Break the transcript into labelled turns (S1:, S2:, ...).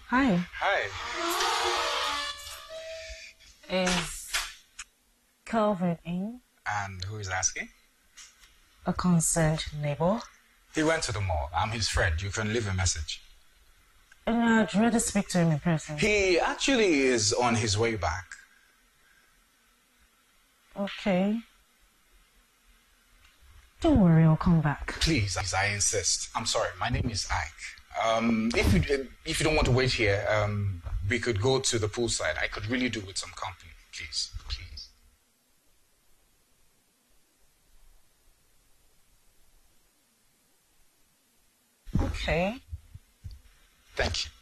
S1: Hi.
S2: Hi.
S1: Is Calvin in?
S2: And who is asking?
S1: A concerned neighbor?
S2: He went to the mall. I'm his friend. You can leave a message.
S1: And I'd rather speak to him in person.
S2: He actually is on his way back.
S1: Okay. Don't worry, I'll come back.
S2: Please, I insist. I'm sorry. My name is Ike. If you don't want to wait here, we could go to the poolside. I could really do with some company. Please, please.
S1: Okay.
S2: Thank you.